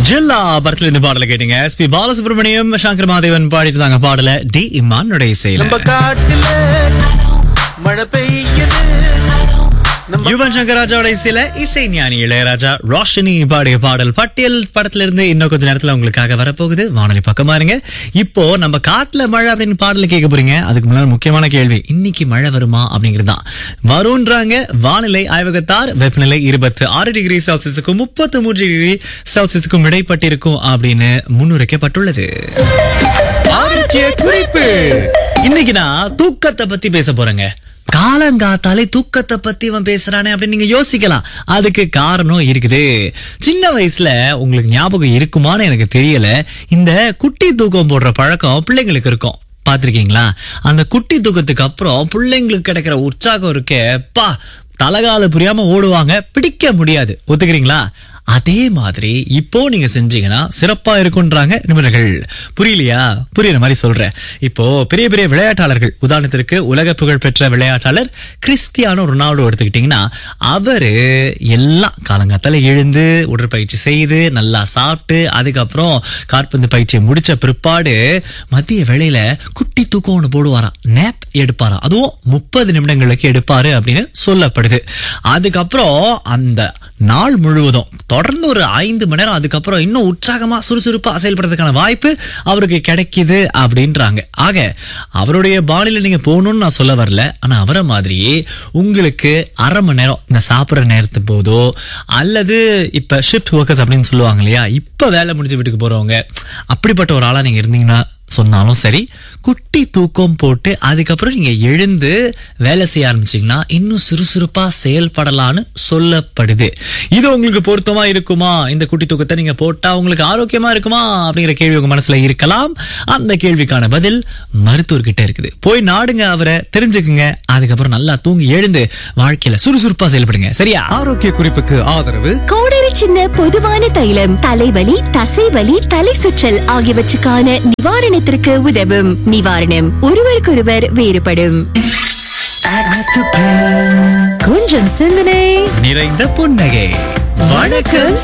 ஜில்லா படத்துல இருந்து பாடல கேட்டீங்க. எஸ்பி பாலசுப்ரமணியம், சங்கர் மாதேவன் பாடிட்டு தாங்க பாடல டி இமானுடைய இசையில. நம்ம காட்டுல மழை பெய்யுது. யுவன் சங்கர் ராஜாவோட இசையில இசை ஞானி இளையராஜா ரோஷினி பாடிய பாடல் பட்டியல் படத்துல இருந்து இன்னும் கொஞ்ச நேரத்துல உங்களுக்காக வரப்போகுது. வானொலி பக்கமா இருங்க. இப்போ நம்ம காட்டுல மழை அப்படின்னு பாடல கேட்க போறீங்க. அதுக்கு முன்னாடி முக்கியமான கேள்வி, இன்னைக்கு மழை வருமா அப்படிங்கிறது தான். வரும்ன்றாங்க வானிலை ஆய்வகத்தார். வெப்பநிலை 26 டிகிரி செல்சியஸுக்கும் 33 டிகிரி செல்சியஸுக்கும் இடைப்பட்டிருக்கும் அப்படின்னு முன்னுரைக்கப்பட்டுள்ளது. ஆரோக்கிய குறிப்பு, இன்னைக்கு நான் தூக்கத்தை பத்தி பேச போறேங்க. காலங்காத்தாலே தூக்கத்தை பத்தி இவன் பேசுறானே அப்படின்னு நீங்க யோசிக்கலாம். அதுக்கு காரணம் இருக்குது. சின்ன வயசுல உங்களுக்கு ஞாபகம் இருக்குமான்னு எனக்கு தெரியல, இந்த குட்டி தூக்கம் போடுற பழக்கம் பிள்ளைங்களுக்கு இருக்கும். பாத்திருக்கீங்களா? அந்த குட்டி தூக்கத்துக்கு அப்புறம் பிள்ளைங்களுக்கு கிடைக்கிற உற்சாகம் இருக்கே, பா தலகால புரியாம ஓடுவாங்க, பிடிக்க முடியாது. ஒத்துக்கிறீங்களா? அதே மாதிரி இப்போ நீங்க செஞ்சீங்கன்னா சிறப்பா இருக்குன்றாங்க நிபுணர்கள். புரியலையா? புரியுற மாதிரி சொல்றேன். இப்போ பெரிய பெரிய விளையாட்டாளர்கள், உதாரணத்திற்கு உலக புகழ் பெற்ற விளையாட்டாளர் கிறிஸ்டியானோ ரொனால்டோ எடுத்துக்கிட்டீங்கன்னா, அவரு எல்லாம் காலங்காத்தால எழுந்து உடற்பயிற்சி செய்து நல்லா சாப்பிட்டு அதுக்கப்புறம் காற்பந்து பயிற்சியை முடிச்ச பிற்பாடு மதிய வேளையில குட்டி தூக்கம் ஒண்ணு போடுவாராம், நேப் எடுப்பாராம். அதுவும் 30 நிமிடங்களுக்கு எடுப்பாரு அப்படின்னு சொல்லப்படுது. அதுக்கப்புறம் அந்த நாள் முழுவதும் தொடர்ந்து ஒரு 5 மணி நேரம் அதுக்கப்புறம் இன்னும் உற்சாகமா சுறுசுறுப்பா செயல்படுறதுக்கான வாய்ப்பு அவருக்கு கிடைக்குது அப்படின்றாங்க. ஆக அவருடைய பாணியில நீங்க போகணும்னு நான் சொல்ல வரல, ஆனா அவரை மாதிரியே உங்களுக்கு அரை மணி நேரம் இந்த சாப்பிட்ற நேரத்து போதோ, அல்லது இப்ப ஷிஃப்ட் ஒர்க்கர்ஸ் அப்படின்னு சொல்லுவாங்க இல்லையா, இப்ப வேலை முடிஞ்சு வீட்டுக்கு போறவங்க, அப்படிப்பட்ட ஒரு ஆளா நீங்க இருந்தீங்கன்னா சொன்னாலும் சரி, குட்டி தூக்கம் போட்டு அதுக்கப்புறம் நீங்க எழுந்து வேலை செய்ய ஆரம்பிச்சீங்கன்னா இன்னும் சுறுசுறுப்பா செயல்படலான்னு சொல்லப்படுது. இது உங்களுக்கு பொருத்தமா இருக்குமா? இந்த குட்டி தூக்கத்தை நீங்க போட்டா உங்களுக்கு ஆரோக்கியமா இருக்குமா அப்படிங்கிற கேள்வி உங்க மனசுல இருக்கலாம். அந்த கேள்விக்கான பதில் மருத்துவர்கிட்ட இருக்குது. போய் நாடுங்க, அவரை தெரிஞ்சுக்குங்க. அதுக்கப்புறம் நல்லா தூங்கி எழுந்து வாழ்க்கையில சுறுசுறுப்பா செயல்படுங்க. சரியா? ஆரோக்கிய குறிப்புக்கு ஆதரவு கோடரி சின்ன பொதுவான தைலம் தலைவலி, தசைவலி, தலை சுற்றல் ஆகியவற்றுக்கான நிவாரணத்திற்கு உதவும். நிவாரணம் ஒருவருக்கொருவர் வேறுபடும். கொஞ்சம் சிந்தனை நிறைந்த புன்னகை. வணக்கம்